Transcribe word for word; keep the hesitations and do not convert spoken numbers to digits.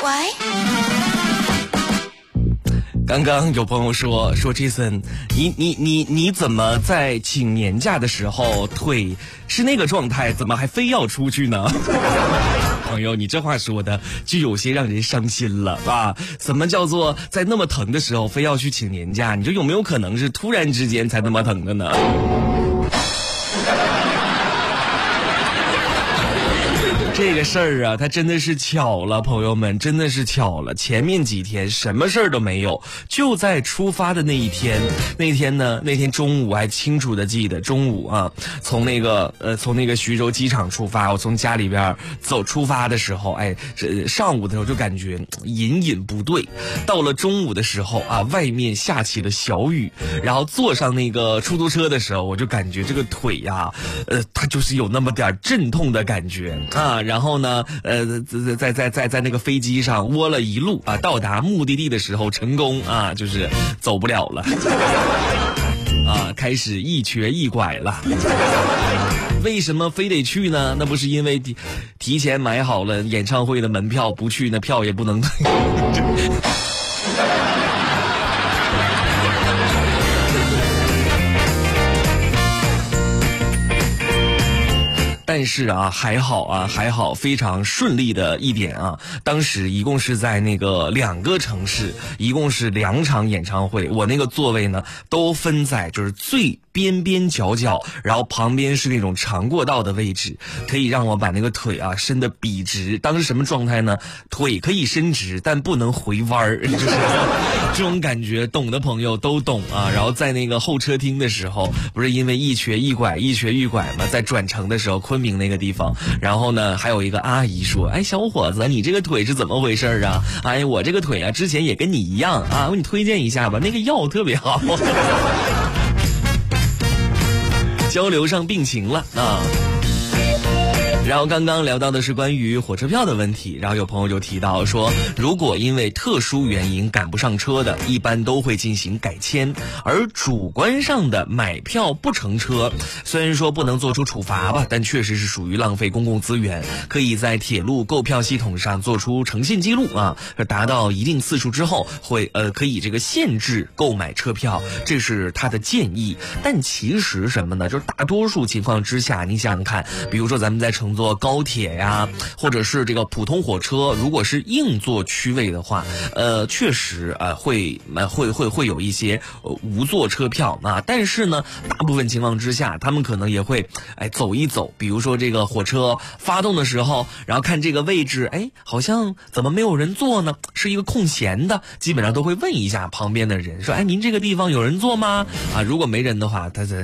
喂。 刚刚有朋友说说 Jason， 你你你你怎么在请年假的时候腿是那个状态，怎么还非要出去呢？朋友，你这话说的就有些让人伤心了啊！什么叫做在那么疼的时候非要去请年假？你说有没有可能是突然之间才那么疼的呢？这个事儿啊，它真的是巧了，朋友们，真的是巧了。前面几天什么事儿都没有，就在出发的那一天，那天呢，那天中午还清楚的记得，中午啊，从那个呃，从那个徐州机场出发，我从家里边走出发的时候，哎，这上午的时候就感觉隐隐不对，到了中午的时候啊，外面下起了小雨，然后坐上那个出租车的时候，我就感觉这个腿呀、啊，呃，它就是有那么点阵痛的感觉啊。然后呢，呃，在在在在那个飞机上窝了一路啊，到达目的地的时候成功啊，就是走不了了，啊，开始一瘸一拐了。为什么非得去呢？那不是因为提提前买好了演唱会的门票，不去那票也不能退。但是啊，还好啊，还好，非常顺利的一点啊。当时一共是在那个两个城市，一共是两场演唱会。我那个座位呢，都分在就是最边边角角，然后旁边是那种长过道的位置，可以让我把那个腿啊伸得笔直。当时什么状态呢？腿可以伸直，但不能回弯儿，就是这种感觉，懂的朋友都懂啊。然后在那个候车厅的时候，不是因为一瘸一拐，一瘸一拐嘛，在转乘的时候，昆明那个地方，然后呢，还有一个阿姨说：“哎，小伙子，你这个腿是怎么回事啊？哎，我这个腿啊，之前也跟你一样啊，我给你推荐一下吧，那个药特别好。”交流上病情了啊。然后刚刚聊到的是关于火车票的问题，然后有朋友就提到说，如果因为特殊原因赶不上车的，一般都会进行改签，而主观上的买票不乘车，虽然说不能做出处罚吧，但确实是属于浪费公共资源，可以在铁路购票系统上做出诚信记录啊，达到一定次数之后会呃可以这个限制购买车票，这是他的建议。但其实什么呢，就是大多数情况之下，你想想看，比如说咱们在乘坐高铁呀，或者是这个普通火车，如果是硬座区位的话，呃，确实啊、呃、会呃会会会有一些、呃、无座车票啊，但是呢，大部分情况之下，他们可能也会哎走一走，比如说这个火车发动的时候，然后看这个位置，哎，好像怎么没有人坐呢？是一个空闲的，基本上都会问一下旁边的人，说，哎，您这个地方有人坐吗？啊，如果没人的话，他在